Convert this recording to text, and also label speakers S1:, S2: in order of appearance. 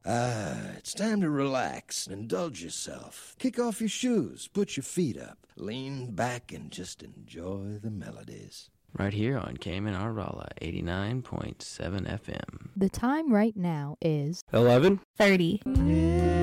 S1: It's time to relax and indulge yourself. Kick off your shoes, put your feet up, lean back, and just enjoy the melodies.
S2: Right here on Cayman Raleigh, 89.7 FM.
S3: The time right now is
S4: 11:30.
S1: Yeah.